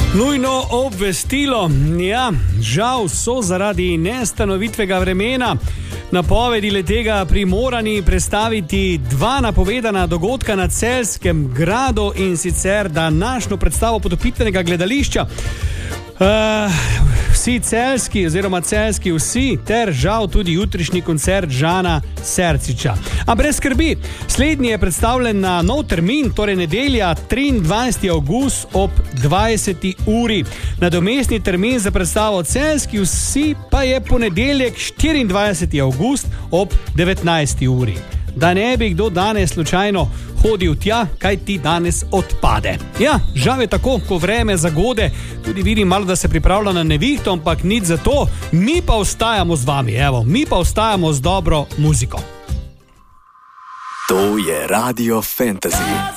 Nujno obvestilo. Ja, žal so zaradi nestanovitnega vremena napovedi letega primorani prestaviti dva napovedana dogodka na Celjskem gradu, in sicer današnjo predstavo Potopitvenega gledališča. Vsi celjski oziroma celjski vsi ter žal tudi jutrišnji koncert Žana Serciča. A brez skrbi, slednji je predstavljen na nov termin, torej nedelja 23. avgust ob 20. uri. Nadomestni termin za predstavo Celjski vsi pa je ponedeljek 24. avgust ob 19. uri. Da ne bi kdo danes slučajno hodil tja, kaj ti danes odpade. Ja, žal je tako, ko vreme zagode, tudi vidim malo, da se pripravlja na nevihto, ampak nič za to, mi pa ostajamo z vami, evo, mi pa ostajamo z dobro muziko. To je Radio Fantasy.